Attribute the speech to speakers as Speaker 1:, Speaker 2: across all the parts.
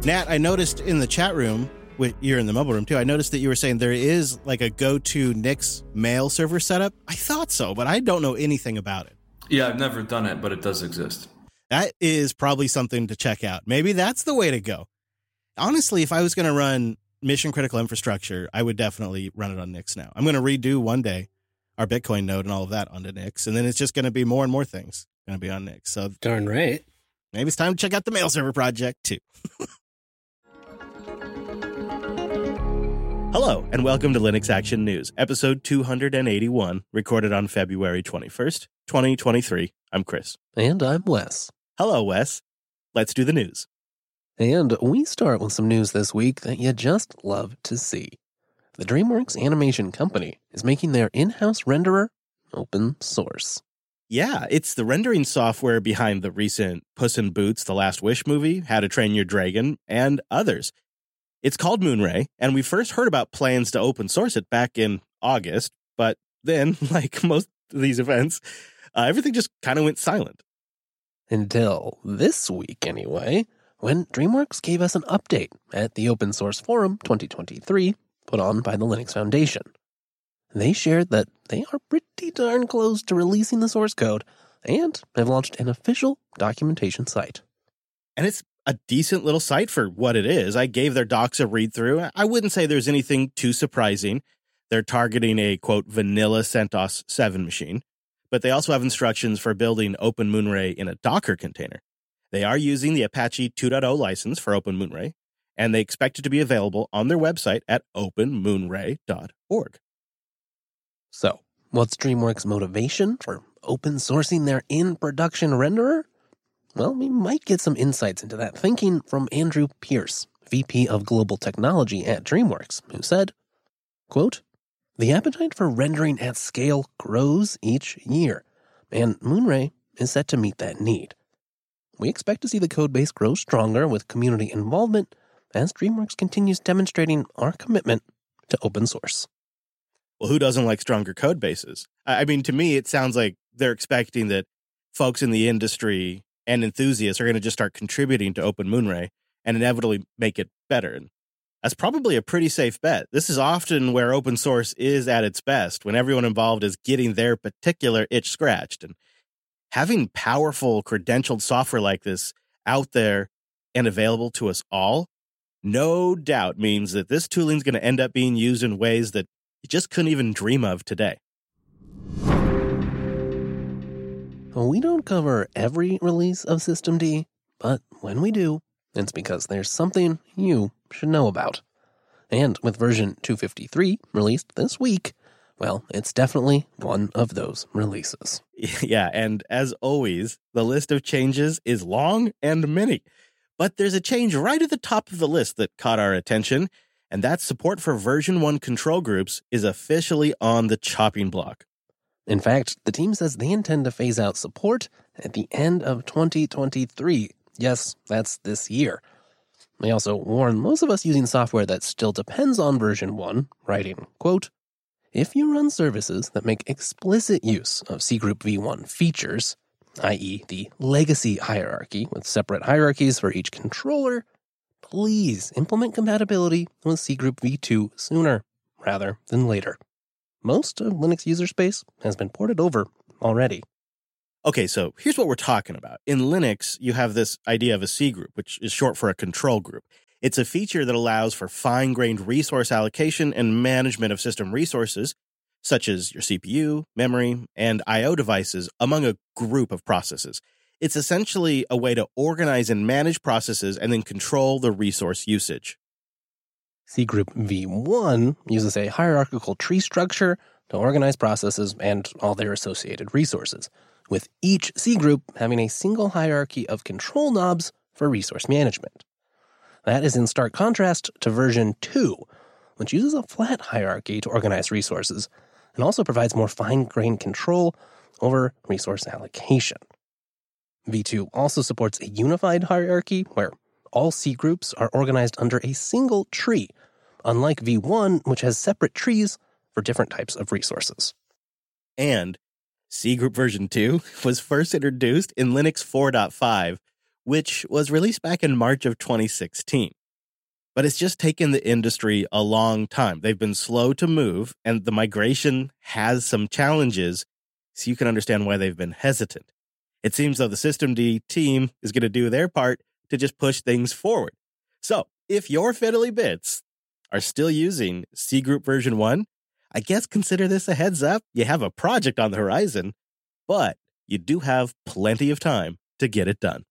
Speaker 1: Nat, I noticed in the chat room, you're in the mobile room too, I noticed that you were saying there is like a go-to Nix mail server setup. I thought so, but I don't know anything about it.
Speaker 2: Yeah, I've never done it, but it does exist.
Speaker 1: That is probably something to check out. Maybe that's the way to go. Honestly, if I was going to run mission critical infrastructure, I would definitely run it on Nix now. I'm going to redo one day our Bitcoin node and all of that onto Nix, and then it's just going to be more and more things going to be on Nix. So
Speaker 3: darn right.
Speaker 1: Maybe it's time to check out the mail server project too. Hello, and welcome to Linux Action News, episode 281, recorded on February 21st, 2023. I'm Chris.
Speaker 3: And I'm Wes.
Speaker 1: Hello, Wes. Let's do the news.
Speaker 3: And we start with some news this week that you just love to see. The DreamWorks Animation Company is making their in-house renderer open source.
Speaker 1: Yeah, it's the rendering software behind the recent Puss in Boots: The Last Wish movie, How to Train Your Dragon, and others. It's called Moonray, and we first heard about plans to open source it back in August, but then, like most of these events, everything just kind of went silent.
Speaker 3: Until this week, anyway, when DreamWorks gave us an update at the Open Source Forum 2023, put on by the Linux Foundation. They shared that they are pretty darn close to releasing the source code and have launched an official documentation site.
Speaker 1: And it's a decent little site for what it is. I gave their docs a read-through. I wouldn't say there's anything too surprising. They're targeting a, quote, vanilla CentOS 7 machine, but they also have instructions for building OpenMoonray in a Docker container. They are using the Apache 2.0 license for OpenMoonray, and they expect it to be available on their website at openmoonray.org.
Speaker 3: So, what's DreamWorks' motivation for open sourcing their in-production renderer? Well, we might get some insights into that thinking from Andrew Pierce, VP of Global Technology at DreamWorks, who said, quote, "The appetite for rendering at scale grows each year, and Moonray is set to meet that need. We expect to see the codebase grow stronger with community involvement as DreamWorks continues demonstrating our commitment to open source."
Speaker 1: Well, who doesn't like stronger code bases? I mean, to me, it sounds like they're expecting that folks in the industry and enthusiasts are going to just start contributing to OpenMoonray and inevitably make it better. And that's probably a pretty safe bet. This is often where open source is at its best, when everyone involved is getting their particular itch scratched. And having powerful, credentialed software like this out there and available to us all, no doubt means that this tooling is going to end up being used in ways that you just couldn't even dream of today.
Speaker 3: We don't cover every release of Systemd, but when we do, it's because there's something you should know about. And with version 253 released this week, well, it's definitely one of those releases.
Speaker 1: Yeah, and as always, the list of changes is long and many. But there's a change right at the top of the list that caught our attention, and that support for version 1 control groups is officially on the chopping block.
Speaker 3: In fact, the team says they intend to phase out support at the end of 2023. Yes, that's this year. They also warn most of us using software that still depends on version 1, writing, quote, "If you run services that make explicit use of cgroup v1 features, i.e. the legacy hierarchy with separate hierarchies for each controller, please implement compatibility with cgroup v2 sooner rather than later. Most of Linux user space has been ported over already."
Speaker 1: Okay, so here's what we're talking about. In Linux, you have this idea of a C group, which is short for a control group. It's a feature that allows for fine-grained resource allocation and management of system resources, such as your CPU, memory, and I/O devices, among a group of processes. It's essentially a way to organize and manage processes and then control the resource usage.
Speaker 3: Cgroup v1 uses a hierarchical tree structure to organize processes and all their associated resources, with each cgroup having a single hierarchy of control knobs for resource management. That is in stark contrast to version 2, which uses a flat hierarchy to organize resources and also provides more fine-grained control over resource allocation. v2 also supports a unified hierarchy where all cgroups are organized under a single tree, unlike v1, which has separate trees for different types of resources.
Speaker 1: And cgroup version 2 was first introduced in Linux 4.5, which was released back in March of 2016. But it's just taken the industry a long time. They've been slow to move, and the migration has some challenges, so you can understand why they've been hesitant. It seems though the systemd team is going to do their part to just push things forward. So, if your Fiddly Bits are still using C Group version 1, I guess consider this a heads up. You have a project on the horizon, but you do have plenty of time to get it done.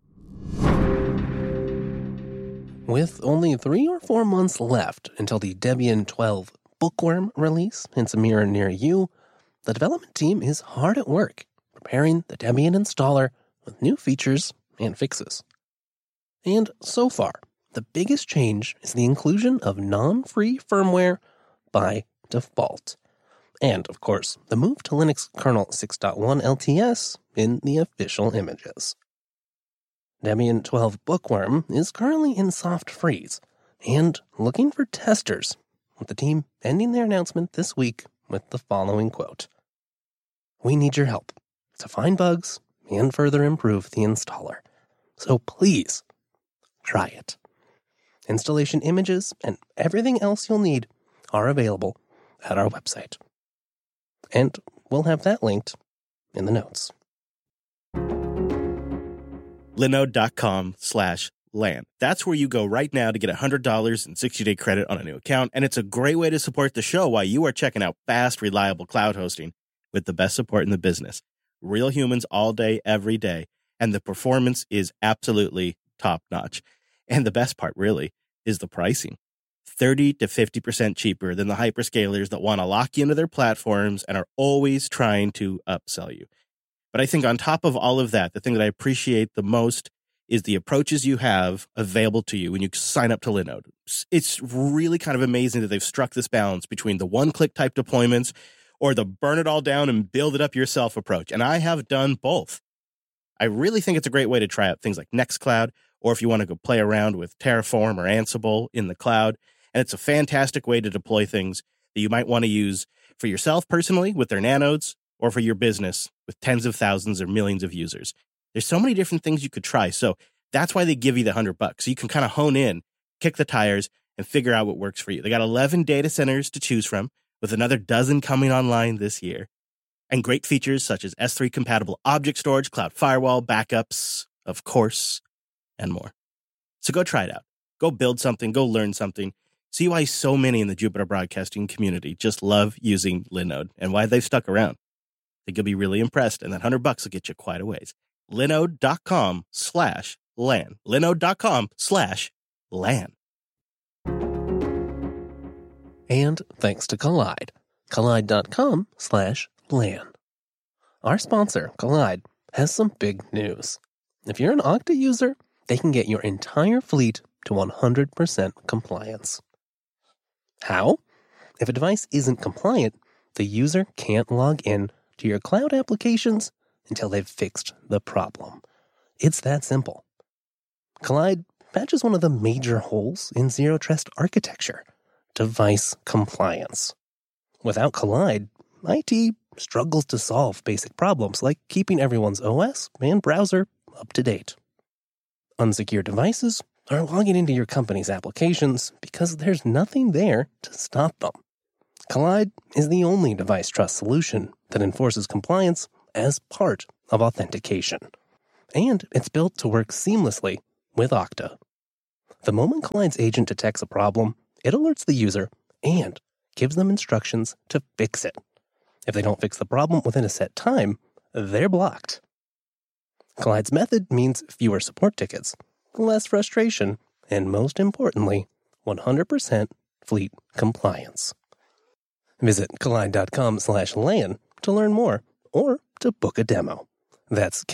Speaker 3: With only 3 or 4 months left until the Debian 12 Bookworm release hints a mirror near you, the development team is hard at work preparing the Debian installer with new features and fixes. And so far, the biggest change is the inclusion of non-free firmware by default. And, of course, the move to Linux kernel 6.1 LTS in the official images. Debian 12 Bookworm is currently in soft freeze and looking for testers, with the team ending their announcement this week with the following quote: "We need your help to find bugs and further improve the installer. So please, try it." Installation images and everything else you'll need are available at our website. And we'll have that linked in the notes.
Speaker 1: Linode.com/LAN. That's where you go right now to get $100 in 60-day credit on a new account, and it's a great way to support the show while you are checking out fast, reliable cloud hosting with the best support in the business. Real humans all day, every day, and the performance is absolutely top-notch. And the best part, really, is the pricing. 30 to 50% cheaper than the hyperscalers that want to lock you into their platforms and are always trying to upsell you. But I think on top of all of that, the thing that I appreciate the most is the approaches you have available to you when you sign up to Linode. It's really kind of amazing that they've struck this balance between the one-click type deployments or the burn it all down and build it up yourself approach. And I have done both. I really think it's a great way to try out things like Nextcloud, or if you want to go play around with Terraform or Ansible in the cloud. And it's a fantastic way to deploy things that you might want to use for yourself personally with their nanodes, or for your business with tens of thousands or millions of users. There's so many different things you could try. So that's why they give you the $100. So you can kind of hone in, kick the tires, and figure out what works for you. They got 11 data centers to choose from, with another dozen coming online this year. And great features such as S3 compatible object storage, cloud firewall, backups, of course, and more. So go try it out. Go build something, go learn something. See why so many in the Jupiter Broadcasting community just love using Linode and why they've stuck around. I think you'll be really impressed, and that $100 will get you quite a ways. Linode.com/LAN. Linode.com/LAN.
Speaker 3: And thanks to Kolide. Kolide.com/LAN. Our sponsor, Kolide, has some big news. If you're an Okta user, they can get your entire fleet to 100% compliance. How? If a device isn't compliant, the user can't log in to your cloud applications until they've fixed the problem. It's that simple. Kolide patches one of the major holes in Zero Trust architecture: device compliance. Without Kolide, IT struggles to solve basic problems like keeping everyone's OS and browser up to date. Unsecured devices are logging into your company's applications because there's nothing there to stop them. Kolide is the only device trust solution that enforces compliance as part of authentication. And it's built to work seamlessly with Okta. The moment Kolide's agent detects a problem, it alerts the user and gives them instructions to fix it. If they don't fix the problem within a set time, they're blocked. Kolide's method means fewer support tickets, less frustration, and most importantly, 100% fleet compliance. Visit Kolide.com/LAN to learn more or to book a demo. That's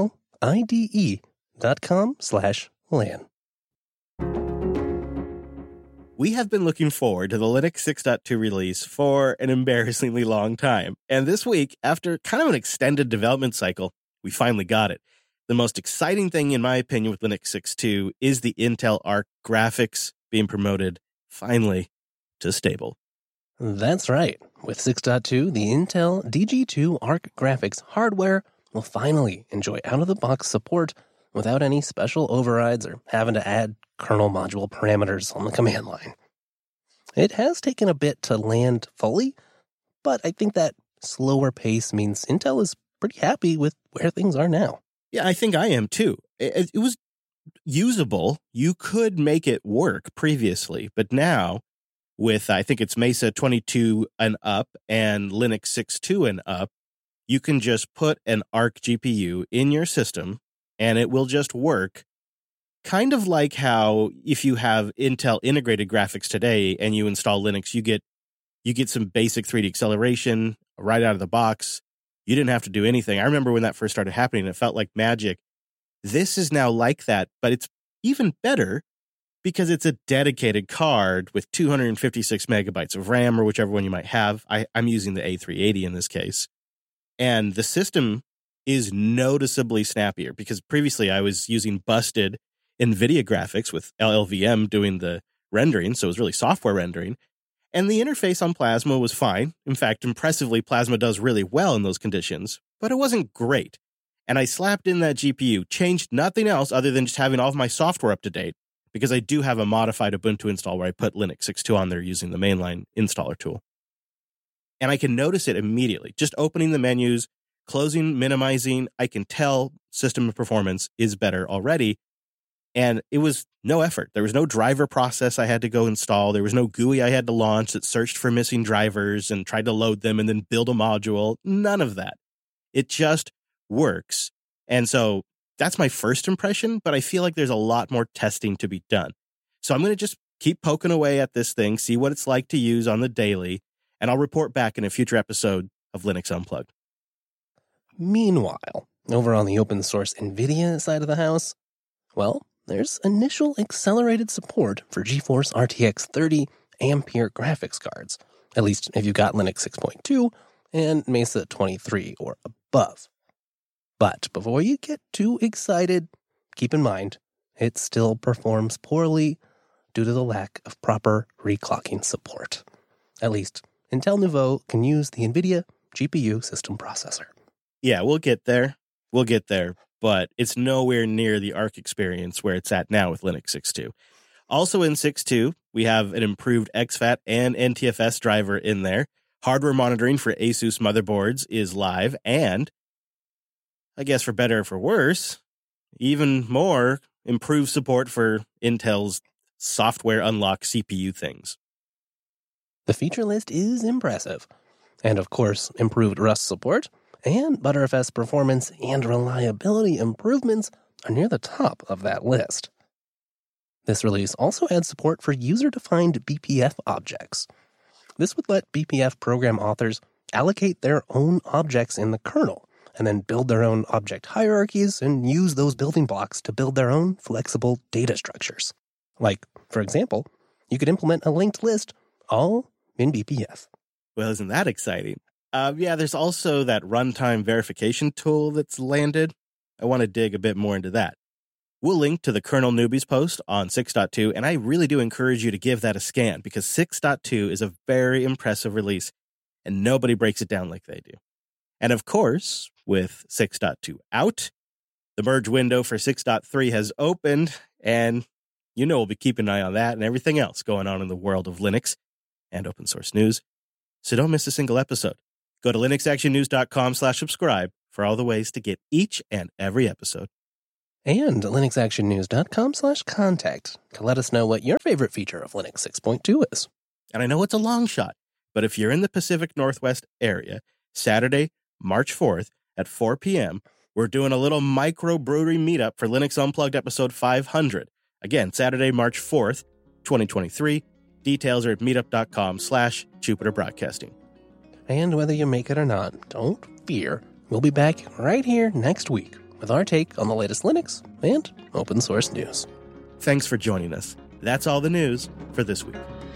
Speaker 3: KOLIDE.com/LAN.
Speaker 1: We have been looking forward to the Linux 6.2 release for an embarrassingly long time. And this week, after kind of an extended development cycle, we finally got it. The most exciting thing, in my opinion, with Linux 6.2 is the Intel Arc graphics being promoted, finally, to stable.
Speaker 3: That's right. With 6.2, the Intel DG2 Arc graphics hardware will finally enjoy out-of-the-box support without any special overrides or having to add kernel module parameters on the command line. It has taken a bit to land fully, but I think that slower pace means Intel is pretty happy with where things are now.
Speaker 1: Yeah, I think I am too. It was usable. You could make it work previously, but now with, I think it's Mesa 22 and up and Linux 6.2 and up, you can just put an Arc GPU in your system and it will just work. Kind of like how if you have Intel integrated graphics today and you install Linux, you get some basic 3D acceleration right out of the box. You didn't have to do anything. I remember when that first started happening, it felt like magic. This is now like that, but it's even better because it's a dedicated card with 256 megabytes of RAM or whichever one you might have. I'm using the A380 in this case. And the system is noticeably snappier because previously I was using busted NVIDIA graphics with LLVM doing the rendering, so it was really software rendering. And the interface on Plasma was fine. In fact, impressively, Plasma does really well in those conditions, but it wasn't great. And I slapped in that GPU, changed nothing else other than just having all of my software up to date, because I do have a modified Ubuntu install where I put Linux 6.2 on there using the mainline installer tool. And I can notice it immediately. Just opening the menus, closing, minimizing, I can tell system performance is better already. And it was no effort. There was no driver process I had to go install. There was no GUI I had to launch that searched for missing drivers and tried to load them and then build a module. None of that. It just works. And so that's my first impression, but I feel like there's a lot more testing to be done. So I'm going to just keep poking away at this thing, see what it's like to use on the daily, and I'll report back in a future episode of Linux Unplugged.
Speaker 3: Meanwhile, over on the open source NVIDIA side of the house, well, there's initial accelerated support for GeForce RTX 30 Ampere graphics cards, at least if you got Linux 6.2 and Mesa 23 or above. But before you get too excited, keep in mind, it still performs poorly due to the lack of proper reclocking support. At least, Intel Nouveau can use the NVIDIA GPU system processor.
Speaker 1: Yeah, we'll get there. But it's nowhere near the Arc experience where it's at now with Linux 6.2. Also in 6.2, we have an improved exFAT and NTFS driver in there. Hardware monitoring for Asus motherboards is live, and I guess for better or for worse, even more improved support for Intel's software unlock CPU things.
Speaker 3: The feature list is impressive. And of course, improved Rust support and Btrfs performance and reliability improvements are near the top of that list. This release also adds support for user-defined BPF objects. This would let BPF program authors allocate their own objects in the kernel and then build their own object hierarchies and use those building blocks to build their own flexible data structures. Like, for example, you could implement a linked list all in BPF.
Speaker 1: Well, isn't that exciting? Yeah, there's also that runtime verification tool that's landed. I want to dig a bit more into that. We'll link to the Kernel Newbies post on 6.2, and I really do encourage you to give that a scan because 6.2 is a very impressive release, and nobody breaks it down like they do. And of course, with 6.2 out, the merge window for 6.3 has opened, and you know we'll be keeping an eye on that and everything else going on in the world of Linux and open source news. So don't miss a single episode. Go to linuxactionnews.com/subscribe for all the ways to get each and every episode.
Speaker 3: And linuxactionnews.com/contact to let us know what your favorite feature of Linux 6.2 is.
Speaker 1: And I know it's a long shot, but if you're in the Pacific Northwest area, Saturday, March 4th at 4 p.m., we're doing a little microbrewery meetup for Linux Unplugged episode 500. Again, Saturday, March 4th, 2023. Details are at meetup.com/Jupiter Broadcasting.
Speaker 3: And whether you make it or not, don't fear. We'll be back right here next week with our take on the latest Linux and open source news.
Speaker 1: Thanks for joining us. That's all the news for this week.